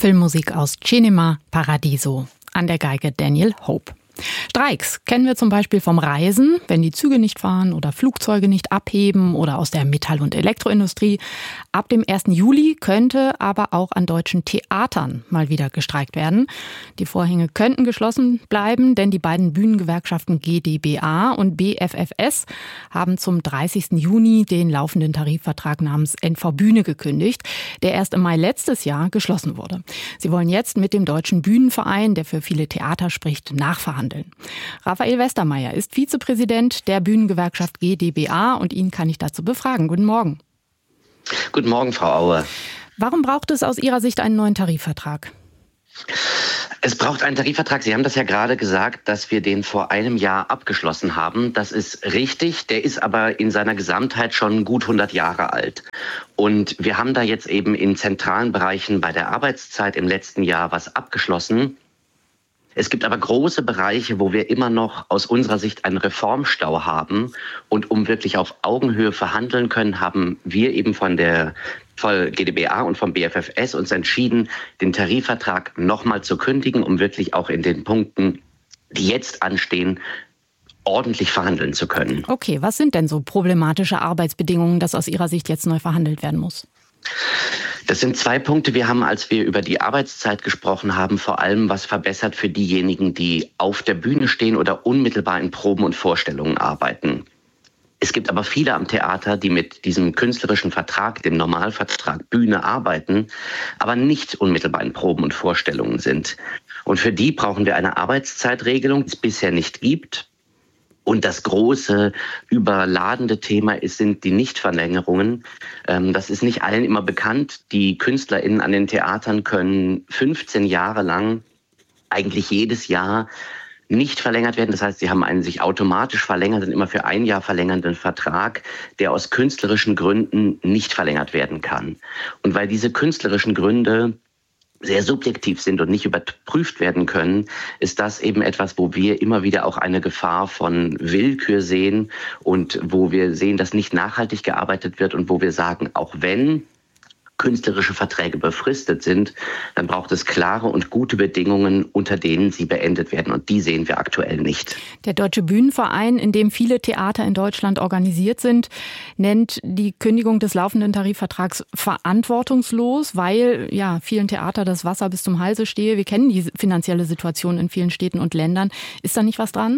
Filmmusik aus Cinema Paradiso. An der Geige Daniel Hope. Streiks kennen wir zum Beispiel vom Reisen, wenn die Züge nicht fahren oder Flugzeuge nicht abheben oder aus der Metall- und Elektroindustrie. Ab dem 1. Juli könnte aber auch an deutschen Theatern mal wieder gestreikt werden. Die Vorhänge könnten geschlossen bleiben, denn die beiden Bühnengewerkschaften GdBA und BFFS haben zum 30. Juni den laufenden Tarifvertrag namens NV Bühne gekündigt, der erst im Mai letztes Jahr geschlossen wurde. Sie wollen jetzt mit dem Deutschen Bühnenverein, der für viele Theater spricht, nachverhandeln. Raphael Westermeier ist Vizepräsident der Bühnengewerkschaft GdBA und ihn kann ich dazu befragen. Guten Morgen. Guten Morgen, Frau Auer. Warum braucht es aus Ihrer Sicht einen neuen Tarifvertrag? Es braucht einen Tarifvertrag. Sie haben das ja gerade gesagt, dass wir den vor einem Jahr abgeschlossen haben. Das ist richtig. Der ist aber in seiner Gesamtheit schon gut 100 Jahre alt. Und wir haben da jetzt eben in zentralen Bereichen bei der Arbeitszeit im letzten Jahr was abgeschlossen. Es gibt aber große Bereiche, wo wir immer noch aus unserer Sicht einen Reformstau haben. Und um wirklich auf Augenhöhe verhandeln können, haben wir eben von GdBA und vom BFFS uns entschieden, den Tarifvertrag nochmal zu kündigen, um wirklich auch in den Punkten, die jetzt anstehen, ordentlich verhandeln zu können. Okay, was sind denn so problematische Arbeitsbedingungen, dass aus Ihrer Sicht jetzt neu verhandelt werden muss? Das sind zwei Punkte. Wir haben, als wir über die Arbeitszeit gesprochen haben, vor allem was verbessert für diejenigen, die auf der Bühne stehen oder unmittelbar in Proben und Vorstellungen arbeiten. Es gibt aber viele am Theater, die mit diesem künstlerischen Vertrag, dem Normalvertrag Bühne arbeiten, aber nicht unmittelbar in Proben und Vorstellungen sind. Und für die brauchen wir eine Arbeitszeitregelung, die es bisher nicht gibt. Und das große, überladende Thema sind die Nichtverlängerungen. Das ist nicht allen immer bekannt. Die KünstlerInnen an den Theatern können 15 Jahre lang, eigentlich jedes Jahr, nicht verlängert werden. Das heißt, sie haben einen sich automatisch verlängernden, immer für ein Jahr verlängernden Vertrag, der aus künstlerischen Gründen nicht verlängert werden kann. Und weil diese künstlerischen Gründe sehr subjektiv sind und nicht überprüft werden können, ist das eben etwas, wo wir immer wieder auch eine Gefahr von Willkür sehen und wo wir sehen, dass nicht nachhaltig gearbeitet wird und wo wir sagen, auch wenn künstlerische Verträge befristet sind, dann braucht es klare und gute Bedingungen, unter denen sie beendet werden. Und die sehen wir aktuell nicht. Der Deutsche Bühnenverein, in dem viele Theater in Deutschland organisiert sind, nennt die Kündigung des laufenden Tarifvertrags verantwortungslos, weil ja vielen Theater das Wasser bis zum Halse stehe. Wir kennen die finanzielle Situation in vielen Städten und Ländern. Ist da nicht was dran?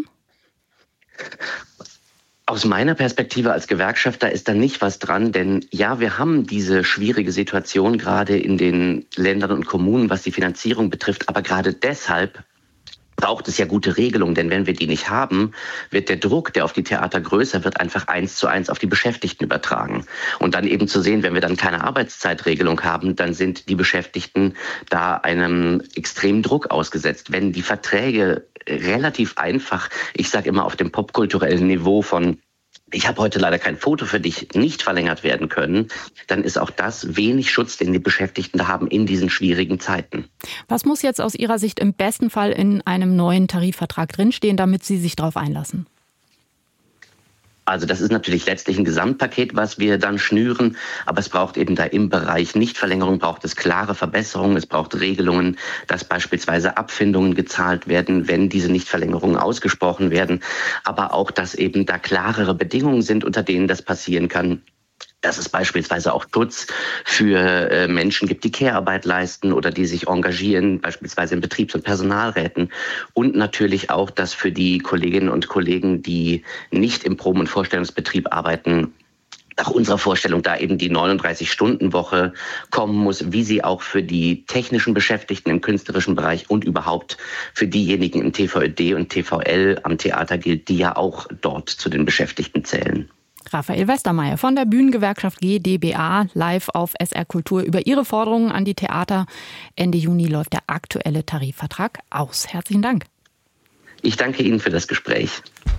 Aus meiner Perspektive als Gewerkschafter ist da nicht was dran, denn ja, wir haben diese schwierige Situation gerade in den Ländern und Kommunen, was die Finanzierung betrifft, aber gerade deshalb braucht es ja gute Regelungen, denn wenn wir die nicht haben, wird der Druck, der auf die Theater größer wird, einfach 1:1 auf die Beschäftigten übertragen. Und dann eben zu sehen, wenn wir dann keine Arbeitszeitregelung haben, dann sind die Beschäftigten da einem extremen Druck ausgesetzt. Wenn die Verträge relativ einfach, ich sage immer auf dem popkulturellen Niveau von ich habe heute leider kein Foto für dich, nicht verlängert werden können, dann ist auch das wenig Schutz, den die Beschäftigten da haben in diesen schwierigen Zeiten. Was muss jetzt aus Ihrer Sicht im besten Fall in einem neuen Tarifvertrag drinstehen, damit Sie sich darauf einlassen? Also das ist natürlich letztlich ein Gesamtpaket, was wir dann schnüren, aber es braucht eben da im Bereich Nichtverlängerung, braucht es klare Verbesserungen, es braucht Regelungen, dass beispielsweise Abfindungen gezahlt werden, wenn diese Nichtverlängerungen ausgesprochen werden, aber auch, dass eben da klarere Bedingungen sind, unter denen das passieren kann. Dass es beispielsweise auch Schutz für Menschen gibt, die Care-Arbeit leisten oder die sich engagieren, beispielsweise in Betriebs- und Personalräten. Und natürlich auch, dass für die Kolleginnen und Kollegen, die nicht im Proben- und Vorstellungsbetrieb arbeiten, nach unserer Vorstellung da eben die 39-Stunden-Woche kommen muss, wie sie auch für die technischen Beschäftigten im künstlerischen Bereich und überhaupt für diejenigen im TVÖD und TVL am Theater gilt, die ja auch dort zu den Beschäftigten zählen. Raphael Westermeier von der Bühnengewerkschaft GdBA live auf SR Kultur über Ihre Forderungen an die Theater. Ende Juni läuft der aktuelle Tarifvertrag aus. Herzlichen Dank. Ich danke Ihnen für das Gespräch.